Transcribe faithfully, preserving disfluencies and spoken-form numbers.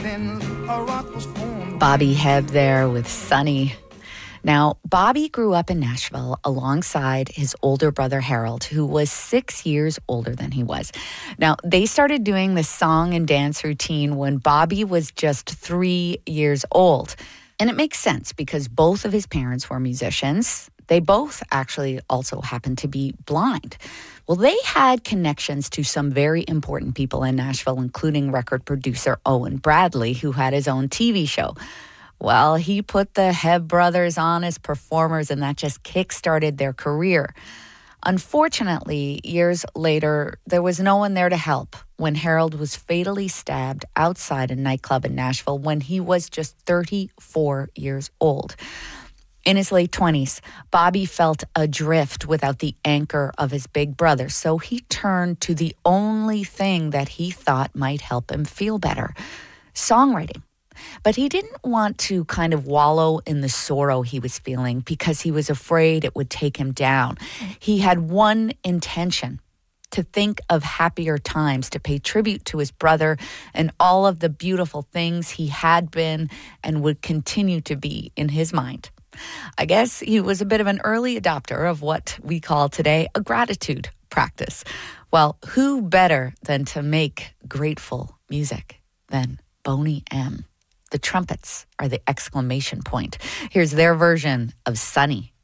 Bobby Hebb there with Sunny. Now, Bobby grew up in Nashville alongside his older brother Harold, who was six years older than he was. Now, they started doing this song and dance routine when Bobby was just three years old. And it makes sense because both of his parents were musicians. They both actually also happened to be blind. Well, they had connections to some very important people in Nashville, including record producer Owen Bradley, who had his own T V show. Well, he put the Hebb brothers on as performers, and that just kick-started their career. Unfortunately, years later, there was no one there to help when Harold was fatally stabbed outside a nightclub in Nashville when he was just thirty-four years old. In his late twenties, Bobby felt adrift without the anchor of his big brother, so he turned to the only thing that he thought might help him feel better: songwriting. But he didn't want to kind of wallow in the sorrow he was feeling because he was afraid it would take him down. He had one intention: to think of happier times, to pay tribute to his brother and all of the beautiful things he had been and would continue to be in his mind. I guess he was a bit of an early adopter of what we call today a gratitude practice. Well, who better than to make grateful music than Boney M? The trumpets are the exclamation point. Here's their version of Sunny.